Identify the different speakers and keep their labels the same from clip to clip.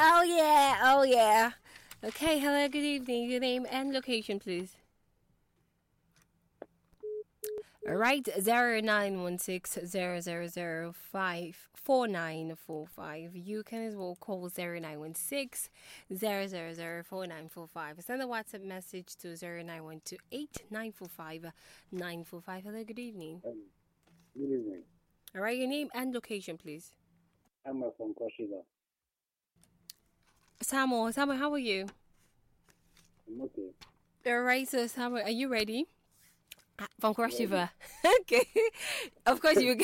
Speaker 1: Oh yeah, oh yeah. Okay, hello, good evening. Your name and location, please. All right, 0916 000 54945. You can as well call 0916 000 4945. Send a WhatsApp message to 0912 Hello, good evening.
Speaker 2: Good evening.
Speaker 1: All right, your name and location, please.
Speaker 2: I'm from Koshiba.
Speaker 1: Samuel, how are you?
Speaker 2: I'm okay.
Speaker 1: All right, so Samuel, are you ready? From Cross
Speaker 2: Ready?
Speaker 1: River. Okay. Of course you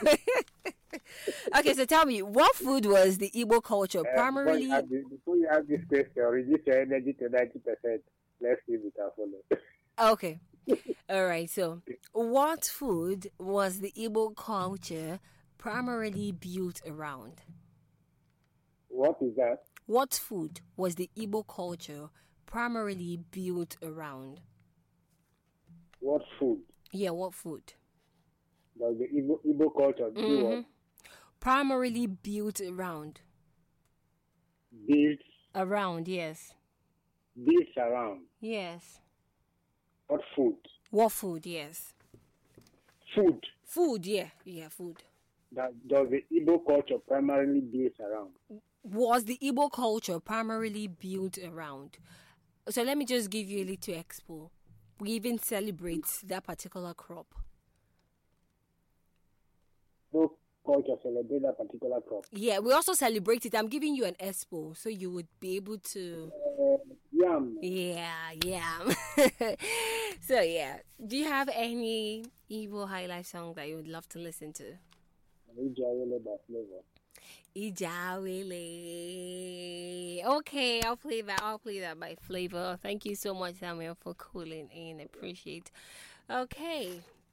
Speaker 1: Okay, so tell me, what food was the Igbo culture primarily?
Speaker 2: Before you ask this question, reduce your energy to 90%. Let's see if we can follow.
Speaker 1: Okay. All right. So, what food was the Igbo culture primarily built around?
Speaker 2: What is that?
Speaker 1: What food was the Igbo culture primarily built around?
Speaker 2: What food
Speaker 1: Yeah, what food?
Speaker 2: does the Igbo culture do? What
Speaker 1: Primarily built around.
Speaker 2: builds
Speaker 1: Around, yes.
Speaker 2: builds around?
Speaker 1: Yes.
Speaker 2: What food?
Speaker 1: What food? Yes.
Speaker 2: Food
Speaker 1: Food, yeah. Yeah, food.
Speaker 2: that does the Igbo culture primarily builds around?
Speaker 1: Was the Igbo culture primarily built around? So let me just give you a little expo. We even celebrate that particular crop.
Speaker 2: Igbo culture celebrate that particular crop.
Speaker 1: Yeah, we also celebrate it. I'm giving you an expo so you would be able to.
Speaker 2: Yam.
Speaker 1: Yeah, yeah. So, yeah. Do you have any Igbo highlight song that you would love to listen to?
Speaker 2: Ijawele by flavor.
Speaker 1: Ijawele. Okay, I'll play that. I'll play that by Flavor. Thank you so much, Samuel, for calling in. Appreciate. Okay.